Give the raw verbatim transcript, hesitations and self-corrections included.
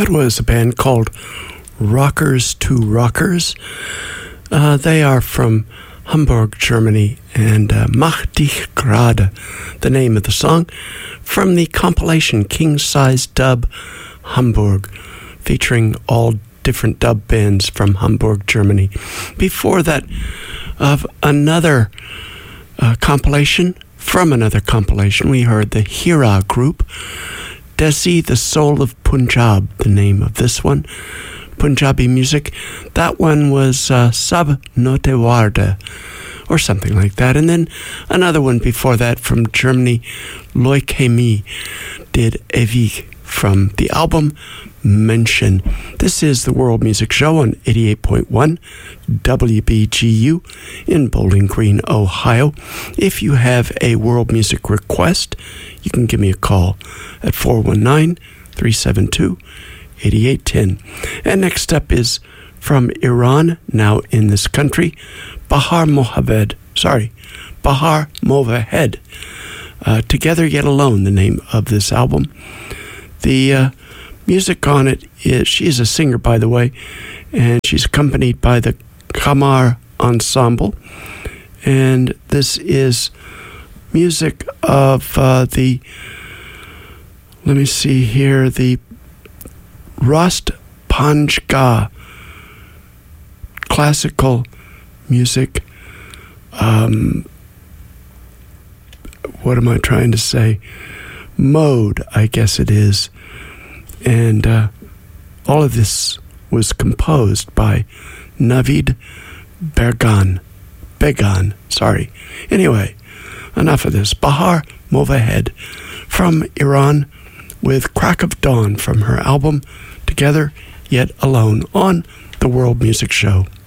That was a band called Rockers to Rockers. Uh, they are from Hamburg, Germany, and uh, Mach dich gerade, the name of the song, from the compilation King Size Dub Hamburg, featuring all different dub bands from Hamburg, Germany. Before that, of another uh, compilation, from another compilation, we heard the Hira group, Desi, the Soul of Punjab, the name of this one, Punjabi music. That one was uh, Sab Note Warde, or something like that. And then another one before that from Germany, Leukämie, did Ewig, from the album Mention. This is the World Music Show on eighty-eight point one W B G U in Bowling Green, Ohio. If you have a world music request, you can give me a call at four one nine, three seven two, eight eight one zero. And next up is from Iran, now in this country, Bahar Mohaved. Sorry, Bahar Movahed. Uh, Together Yet Alone, the name of this album. The uh, music on it is, she is a singer, by the way, and she's accompanied by the Kamar Ensemble. And this is music of uh, the, let me see here, the Rast Panjga classical music. Um, what am I trying to say? Mode, I guess it is. And uh, all of this was composed by Navid Bergan. Began, sorry. Anyway, enough of this. Bahar Movahed from Iran with Crack of Dawn from her album Together Yet Alone on the World Music Show.